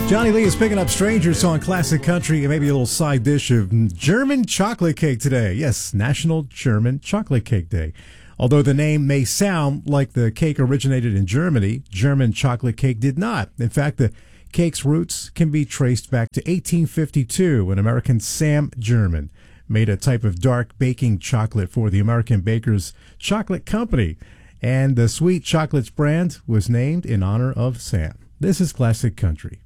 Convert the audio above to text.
Johnny Lee is picking up Strangers on Classic Country and maybe a little side dish of German chocolate cake today. Yes, National German Chocolate Cake Day. Although the name may sound like the cake originated in Germany, German chocolate cake did not. In fact, the cake's roots can be traced back to 1852 when American Sam German made a type of dark baking chocolate for the American Baker's Chocolate Company. And the Sweet Chocolates brand was named in honor of Sam. This is Classic Country.